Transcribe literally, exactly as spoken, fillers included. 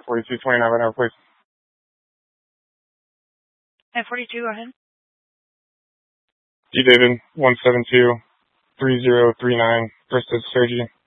at forty-two twenty-nine right now, please. At forty-two, go ahead. G David, one seven two three zero three nine, Bristol Surgery.